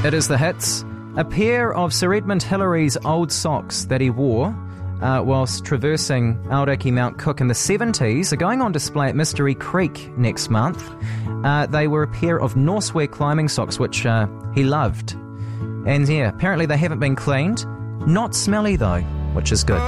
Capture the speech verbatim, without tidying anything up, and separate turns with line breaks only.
It is the hits. A pair of Sir Edmund Hillary's old socks that he wore uh, whilst traversing Aoraki Mount Cook in the seventies are going on display at Mystery Creek next month. Uh, they were a pair of Norsewear climbing socks, which uh, he loved. And yeah, apparently they haven't been cleaned. Not smelly though, which is good.